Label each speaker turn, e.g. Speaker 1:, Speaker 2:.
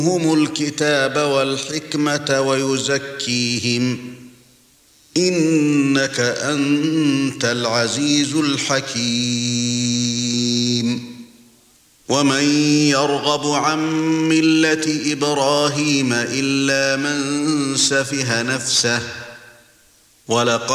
Speaker 1: الكتاب والحكمة ويزكيهم إنك أنت العزيز الحكيم ومن يرغب عن ملة إبراهيم إلا من سفه نفسه ولقد